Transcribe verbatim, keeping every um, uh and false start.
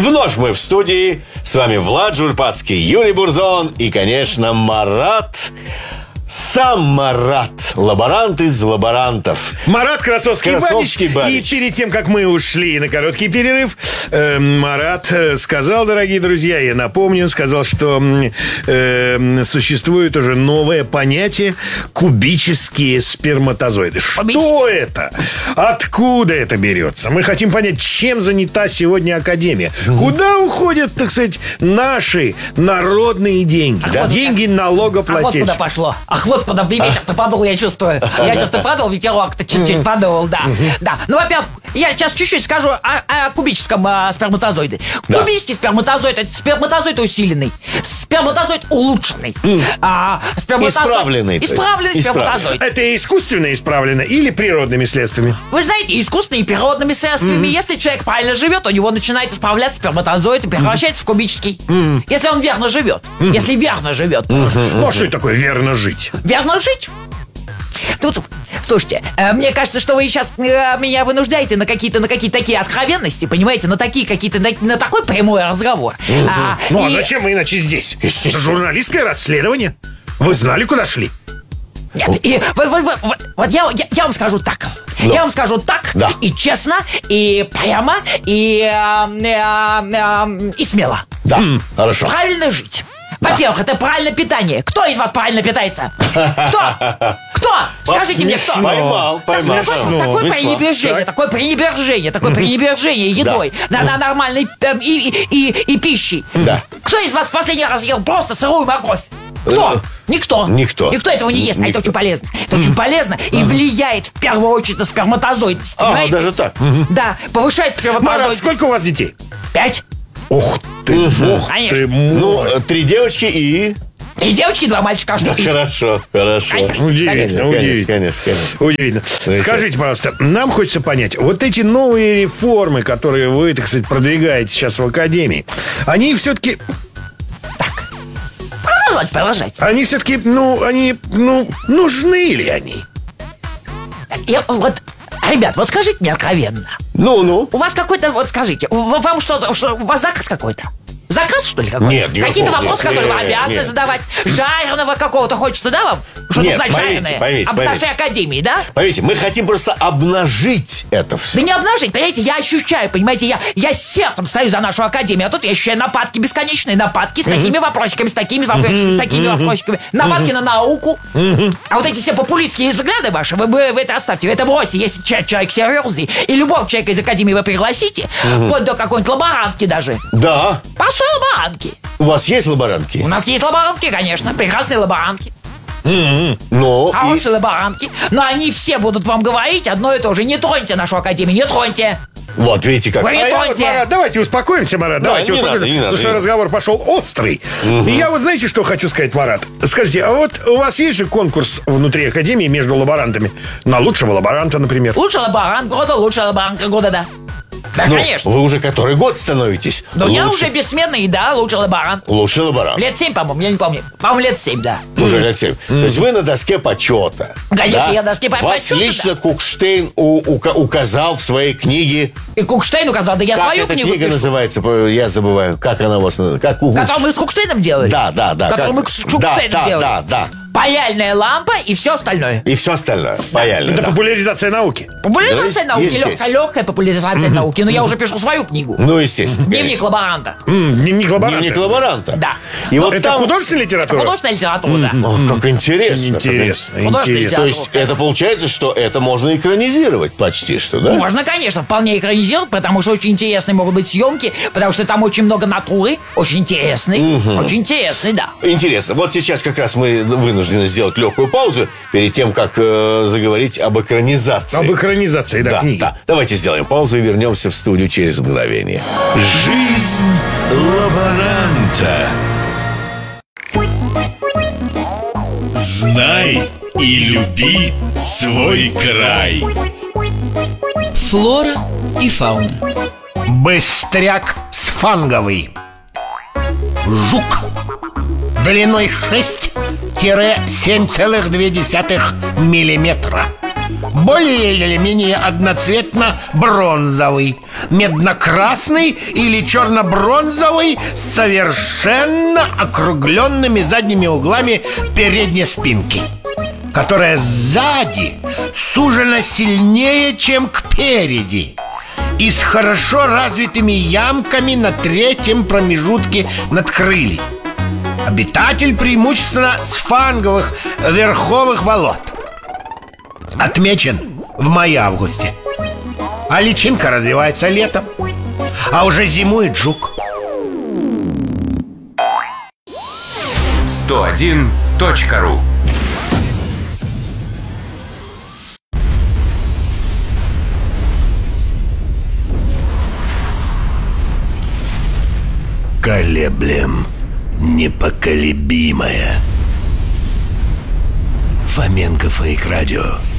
Вновь мы в студии. С вами Влад Журпатский, Юрий Бурзон и, конечно, Марат. Сам Марат, лаборант из лаборантов. Марат Красовский, Красовский Бабич. И перед тем, как мы ушли на короткий перерыв, э, Марат сказал, дорогие друзья, я напомню, сказал, что э, существует уже новое понятие кубические сперматозоиды. Что это? Откуда это берется? Мы хотим понять, чем занята сегодня Академия. Куда уходят, так сказать, наши народные деньги? Ах, да, вот деньги это... налогоплательщиков. Ах, вот куда пошло. Ах, вот куда ветер-то подул, я чувствую. Я чувствую, подул, ветерок-то чуть-чуть подул, да. Да. Ну, во-первых, я сейчас чуть-чуть скажу о, о кубическом э, сперматозоиде. Да. Кубический сперматозоид — это сперматозоид усиленный, сперматозоид улучшенный, а, сперматозоид... Исправленный. Исправленный сперматозоид. Это искусственно исправлено или природными средствами? Вы знаете, искусственными и природными средствами. Mm-hmm. Если человек правильно живет, у него начинает исправляться сперматозоид и превращается mm-hmm. в кубический. Mm-hmm. Если он верно живет. Mm-hmm. Если верно живет. Mm-hmm. Ну, а что это такое верно жить? Верно жить? Тут, слушайте, э, мне кажется, что вы сейчас э, меня вынуждаете на какие-то на какие-то такие откровенности, понимаете, на такие какие-то на, на такой прямой разговор. Mm-hmm. А, ну, и... а зачем мы иначе здесь? Это журналистское расследование. Вы знали, куда шли? Нет, и вот, вот, вот, вот я, я, я вам скажу так. Да. Я вам скажу так, да. И честно, и прямо, и, э, э, э, и смело. Да, mm. хорошо. Правильно жить. Во-первых, да. Это правильное питание. Кто из вас правильно питается? Кто? Кто? Скажите мне, кто? Поймал, поймал. Такое пренебрежение, такое пренебрежение, такое пренебрежение едой на нормальной и пищей. Кто из вас в последний раз ел просто сырую морковь? Кто? Никто. Никто. Никто этого не ест, а это очень полезно. Это очень полезно и влияет в первую очередь на сперматозоидность. А, даже так? Да, повышает сперматозоидность. Марат, сколько у вас детей? Пять. Ух ты, ух ты. Ну, три девочки и... Три девочки, два мальчика. Да, хорошо, хорошо. Конечно, удивительно, удивительно. Конечно, конечно. Удивительно. Скажите, пожалуйста, нам хочется понять, вот эти новые реформы, которые вы, так сказать, продвигаете сейчас в Академии, они все-таки... Продолжать, продолжать. Они все-таки, ну, они, ну, нужны ли они? Я, вот, ребят, вот скажите мне откровенно. Ну-ну. У вас какой-то, вот скажите, вам что-то, что, у вас заказ какой-то? Заказ, что ли, какой-то? Нет, никакого. Какие-то вопросы, нет, которые нет, вы обязаны нет. задавать? Жареного какого-то хочется, да, вам? Что-то нет, узнать поймите, жареное? поймите, Об поймите. нашей Академии, да? Поверьте, мы хотим просто обнажить это все. Да не обнажить, понимаете, я ощущаю, понимаете, я, я сердцем стою за нашу Академию, а тут я ощущаю нападки бесконечные, нападки с такими вопросиками, с такими вопросиками, с такими вопросиками, нападки на науку. А вот эти все популистские взгляды ваши, вы, вы, вы это оставьте, вы это бросьте, если человек серьезный, и любого человека из Академии вы пригласите, вплоть до какой-нибудь лаборантки даже. Да. Простой лаборантки. У вас есть лаборантки? У нас есть лаборантки, конечно, прекрасные лаборантки. Mm-hmm. Но Хорошие и... лаборантки. Но они все будут вам говорить одно и то же. Не троньте нашу Академию, не троньте. Вот, видите, как... Вы не а троньте. Я, Марат, давайте успокоимся, Марат, да, давайте не успокоимся. Надо, не потому надо, что не разговор пошел острый. Угу. И я вот, знаете, что хочу сказать, Марат? Скажите, а вот у вас есть же конкурс внутри Академии между лаборантами? На лучшего лаборанта, например. Лучший лаборант года, лучшая лаборантка года, да. Да, ну, конечно. Вы уже который год становитесь. Но лучше... я уже бессменный, да, лучший лаборант. Лучший лаборант. Лет семь, по-моему, я не помню. По-моему, лет семь, да. Уже лет семь. То есть вы на доске почета. Конечно, да? я на доске почета. Вас лично да. Кукштейн у- ука- указал в своей книге. И Кукштейн указал, да я как свою эта книгу книга пишу. называется? Я забываю. Как она у вас называется? Как у... Которую мы с Кукштейном делали? Да, да, да. Которую как... мы с Кукштейном да, делали? Да, да, да. Паяльная лампа и все остальное. И все остальное. Паяльная, Это да. популяризация науки. Популяризация Да, науки, есть, легкая, легкая популяризация Mm-hmm. науки. Но я уже пишу свою книгу. Ну, естественно. Дневник конечно. лаборанта. М, Дневник лаборанта. Дневник лаборанта. Да. И вот Это там... художественная литература? Это художественная литература, да. О, как интересно. Интересно, Художественная интересно. То есть это получается, что это можно экранизировать почти что, да? Можно, конечно, вполне экранизировать, потому что очень интересные могут быть съемки, потому что там очень много натуры, очень интересный, угу. очень интересный, да. Интересно. Вот сейчас как раз мы вынуждены сделать легкую паузу перед тем, как э, заговорить об экранизации. Об экранизации, да, да, книги. да. Давайте сделаем паузу и вернемся в студию через мгновение. Жизнь лаборанта. Знай и люби свой край. Флора и фауна. Быстряк сфанговый. Жук. Длиной шесть-семь целых две десятых миллиметра. более или менее одноцветно-бронзовый, медно-красный или черно-бронзовый с совершенно округленными задними углами передней спинки, которая сзади сужена сильнее, чем кпереди, и с хорошо развитыми ямками на третьем промежутке над крыльями. Обитатель преимущественно сфанговых верховых болот. Отмечен в мае-августе. А личинка развивается летом. А уже зимует жук. сто один точка ру. Колеблем непоколебимая. Фоменко Фейк Радио.